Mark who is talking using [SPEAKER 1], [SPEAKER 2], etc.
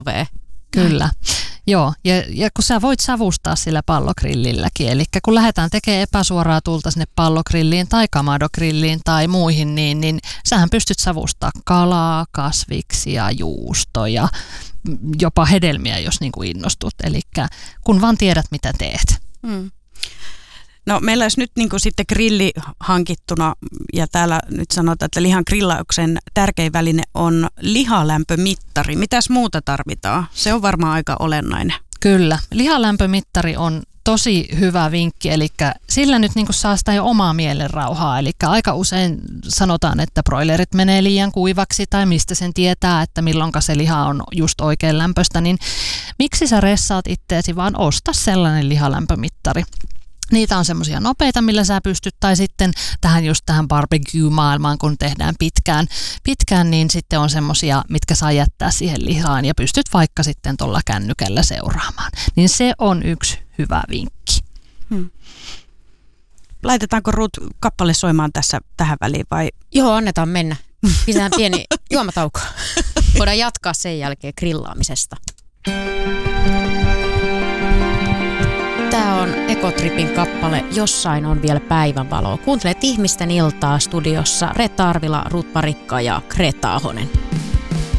[SPEAKER 1] Kyllä. Joo, ja kun sä voit savustaa sillä pallogrillilläkin, eli kun lähdetään tekemään epäsuoraa tulta sinne pallogrilliin tai kamadogrilliin tai muihin, niin sähän pystyt savustamaan kalaa, kasviksia, juustoja, jopa hedelmiä, jos niin kuin innostut. Eli kun vaan tiedät, mitä teet.
[SPEAKER 2] No meillä olisi nyt niin kuin sitten grilli hankittuna ja täällä nyt sanotaan, että lihan grillauksen tärkein väline on lihalämpömittari. Mitäs muuta tarvitaan? Se on varmaan aika olennainen.
[SPEAKER 1] Kyllä. Lihalämpömittari on tosi hyvä vinkki, eli sillä nyt niin kuin saa sitä jo omaa mielenrauhaa. Eli aika usein sanotaan, että broilerit menee liian kuivaksi tai mistä sen tietää, että milloinka se liha on just oikein lämpöistä, niin miksi sä ressaat itteesi, vaan osta sellainen lihalämpömittari. Niitä on semmoisia nopeita, millä sä pystyt, tai sitten tähän barbecue-maailmaan, kun tehdään pitkään, niin sitten on semmoisia, mitkä saa jättää siihen lihaan ja pystyt vaikka sitten tuolla kännykällä seuraamaan. Niin se on yksi hyvä vinkki.
[SPEAKER 2] Laitetaanko Ruth kappale soimaan tähän väliin vai?
[SPEAKER 3] Joo, annetaan mennä. Pistetään pieni juomatauko. Voidaan jatkaa sen jälkeen grillaamisesta. Tämä on Ekotripin kappale Jossain on vielä päivänvaloa. Kuuntelet Ihmisten iltaa studiossa Reetta Arvila, Ruth Parikka ja Greta Ahonen.